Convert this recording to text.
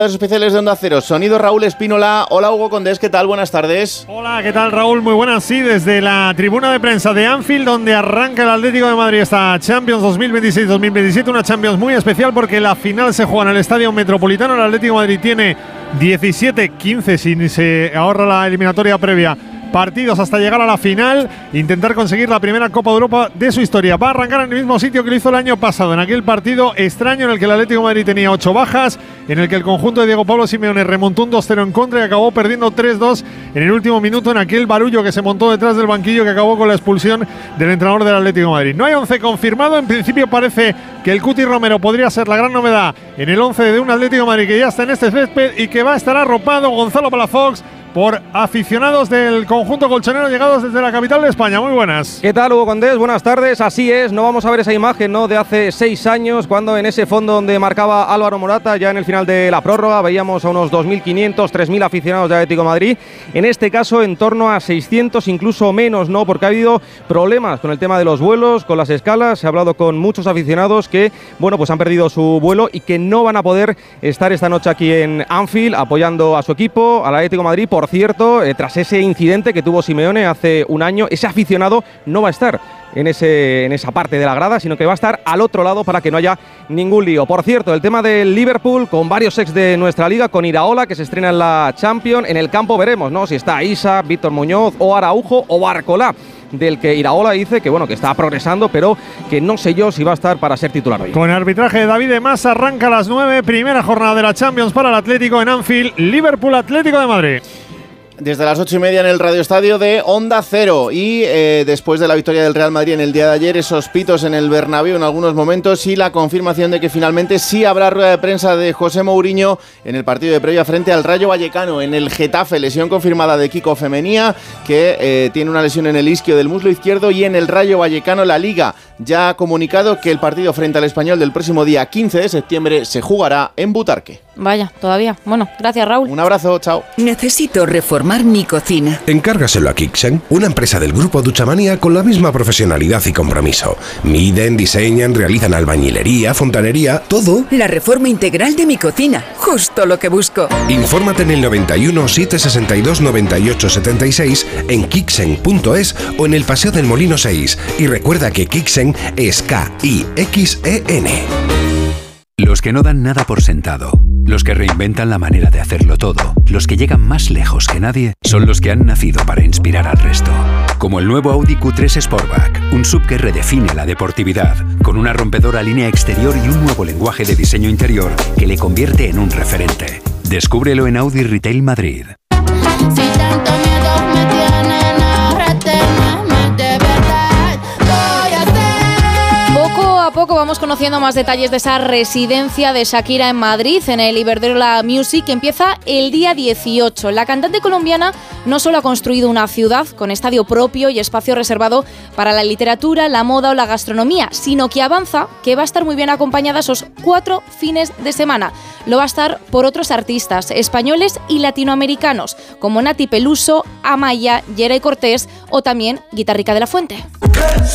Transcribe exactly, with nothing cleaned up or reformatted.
Especiales de Onda Cero, sonido Raúl Espínola. Hola Hugo Condés, ¿qué tal? Buenas tardes. Hola, ¿qué tal Raúl? Muy buenas, sí, desde la tribuna de prensa de Anfield, donde arranca el Atlético de Madrid esta Champions dos mil veintiséis dos mil veintisiete, una Champions muy especial porque la final se juega en el Estadio Metropolitano. El Atlético de Madrid tiene diecisiete quince si se ahorra la eliminatoria previa. Partidos hasta llegar a la final, intentar conseguir la primera Copa de Europa de su historia. Va a arrancar en el mismo sitio que lo hizo el año pasado, en aquel partido extraño en el que el Atlético de Madrid tenía ocho bajas, en el que el conjunto de Diego Pablo Simeone remontó un dos cero en contra y acabó perdiendo tres dos en el último minuto, en aquel barullo que se montó detrás del banquillo que acabó con la expulsión del entrenador del Atlético de Madrid. No hay once confirmado, en principio parece que el Cuti Romero podría ser la gran novedad en el once de un Atlético de Madrid que ya está en este césped y que va a estar arropado Gonzalo Palafox por aficionados del conjunto colchonero llegados desde la capital de España. Muy buenas. ¿Qué tal, Hugo Condés? Buenas tardes. Así es, no vamos a ver esa imagen, ¿no?, de hace seis años, cuando en ese fondo donde marcaba Álvaro Morata, ya en el final de la prórroga, veíamos a unos dos mil quinientos, tres mil aficionados de Atlético de Madrid. En este caso, en torno a seiscientos, incluso menos, ¿no?, porque ha habido problemas con el tema de los vuelos, con las escalas. Se ha hablado con muchos aficionados que, bueno, pues han perdido su vuelo y que no van a poder estar esta noche aquí en Anfield apoyando a su equipo, al Atlético de Madrid. Por cierto, eh, tras ese incidente que tuvo Simeone hace un año, ese aficionado no va a estar en, ese, en esa parte de la grada, sino que va a estar al otro lado para que no haya ningún lío. Por cierto, el tema del Liverpool, con varios ex de nuestra liga, con Iraola, que se estrena en la Champions. En el campo veremos, ¿no?, si está Isa, Víctor Muñoz o Araujo o Barcolá, del que Iraola dice que bueno, que está progresando, pero que no sé yo si va a estar para ser titular hoy. Con arbitraje de David de Mas, arranca a las nueve, primera jornada de la Champions para el Atlético en Anfield, Liverpool Atlético de Madrid. Desde las ocho y media en el Radio Estadio de Onda Cero. Y eh, después de la victoria del Real Madrid en el día de ayer, esos pitos en el Bernabéu en algunos momentos y la confirmación de que finalmente sí habrá rueda de prensa de José Mourinho en el partido de previa frente al Rayo Vallecano. En el Getafe, lesión confirmada de Kiko Femenía, que eh, tiene una lesión en el isquio del muslo izquierdo. Y en el Rayo Vallecano, la Liga ya ha comunicado que el partido frente al Español del próximo día quince de septiembre se jugará en Butarque. Vaya, todavía. Bueno, gracias Raúl. Un abrazo, chao. Necesito reformar mi cocina. Encárgaselo a Kixen, una empresa del grupo Duchamanía con la misma profesionalidad y compromiso. Miden, diseñan, realizan albañilería, fontanería, todo. La reforma integral de mi cocina, justo lo que busco. Infórmate en el noventa y uno, setecientos sesenta y dos, noventa y ocho setenta y seis, en kixen punto es o en el Paseo del Molino seis. Y recuerda que Kixen es K I X E N. Los que no dan nada por sentado, los que reinventan la manera de hacerlo todo, los que llegan más lejos que nadie, son los que han nacido para inspirar al resto. Como el nuevo Audi Q tres Sportback, un S U V que redefine la deportividad, con una rompedora línea exterior y un nuevo lenguaje de diseño interior que le convierte en un referente. Descúbrelo en Audi Retail Madrid. Si tanto miedo me tienen a retenerme, de verdad voy a hacer. Poco a poco vamos conociendo más detalles de esa residencia de Shakira en Madrid, en el Iberdrola Music, que empieza el día dieciocho. La cantante colombiana no solo ha construido una ciudad con estadio propio y espacio reservado para la literatura, la moda o la gastronomía, sino que avanza que va a estar muy bien acompañada esos cuatro fines de semana. Lo va a estar por otros artistas españoles y latinoamericanos, como Nati Peluso, Amaya, Yeray Cortés o también Guitarrica de la Fuente.